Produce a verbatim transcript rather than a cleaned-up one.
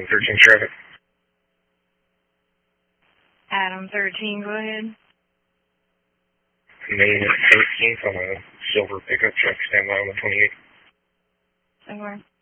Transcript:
thirteen traffic. Adam thirteen, go ahead. Main thirteenth on a silver pickup truck, stand by on the twenty-eight. Somewhere.